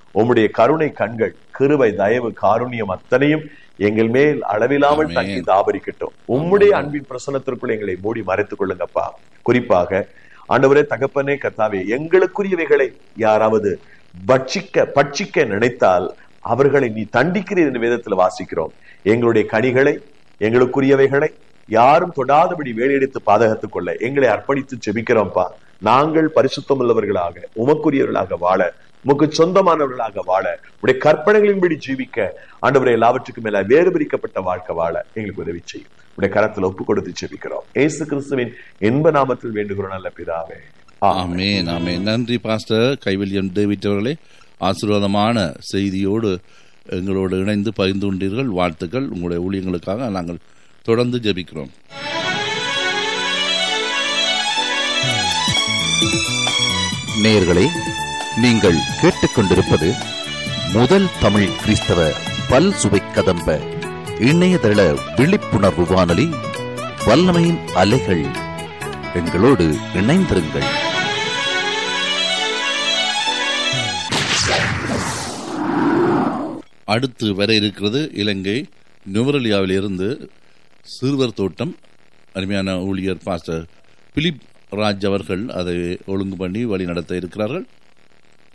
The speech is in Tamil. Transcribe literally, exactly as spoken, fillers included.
உம்முடைய கருணை கண்கள், கிருபை, தயவு, காருண்யம் அத்தனையும் எங்கள் மேல் அளவில்லாமல் தங்கி தாபரிக்கட்டும். உம்முடைய அன்பின் பிரசன்னத்திற்குள் எங்களை மூடி மறைத்துக் கொள்ளுங்கப்பா. குறிப்பாக ஆண்டவரே, தகப்பனே, கர்த்தாவே, எங்களுக்குரியவைகளை யாராவது பட்சிக்க பட்சிக்க நினைத்தால் அவர்களை நீ தண்டிக்கிறீர் என்று வேதத்துல வாசிக்கிறோம். எங்களுடைய கனிகளை, எங்களுக்குரியவைகளை யாரும் தொடாதபடி வேலையெடுத்து பாதுகாத்துக் கொள்ள எங்களை அர்ப்பணித்து ஜெபிக்கிறோம்ப்பா. நாங்கள் பரிசுத்தம் உள்ளவர்களாக, உமக்குரியவர்களாக வாழ, உமக்கு சொந்தமானவர்களாக வாழ, உடைய கற்பனைகளின்படி ஜீவிக்க, ஆண்டவரே, எல்லாவற்றுக்கும் மேல வேறு பிரிக்கப்பட்ட வாழ்க்கை வாழ எங்களுக்கு உதவி செய்யும். உடைய கரத்துல ஒப்பு கொடுத்து ஜெபிக்கிறோம். இயேசு கிறிஸ்துவின் இன்ப நாமத்தில் வேண்டுகிறோம் நல்ல பிதாவே, ஆமென், ஆமென். நன்றி பாஸ்டர் கைவல்யம் டேவிட் அவர்களே. ஆசீர்வாதமான செய்தியோடு எங்களோடு இணைந்து பகிர்ந்து கொண்டீர்கள். வாழ்த்துக்கள். உங்களுடைய ஊழியங்களுக்காக நாங்கள் தொடர்ந்து ஜெபிக்கிறோம். நேயர்களே, நீங்கள் கேட்டுக்கொண்டிருப்பது முதல் தமிழ் கிறிஸ்தவ பல் சுவை கதம்ப இணையதள விழிப்புணர்வு வானொலி, வல்லமையின் அலைகள். எங்களோடு இணைந்திருங்கள். அடுத்து வர இருக்கிறது இலங்கை நுவரெலியாவில் இருந்து சிறுவர் தோட்டம். அருமையான ஊழியர் பாஸ்டர் பிலிப் ராஜ் அவர்கள் அதை ஒழுங்கு பண்ணி வழி நடத்த இருக்கிறார்கள்.